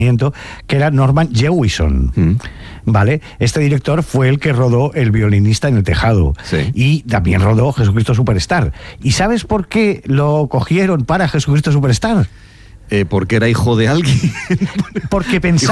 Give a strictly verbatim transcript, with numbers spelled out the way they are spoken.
que era Norman Jewison. Mm. ¿Vale? Este director fue el que rodó El violinista en el tejado. Sí. Y también rodó Jesucristo Superstar. ¿Y sabes por qué lo cogieron para Jesucristo Superstar? Eh, porque era hijo de alguien. Porque pensaba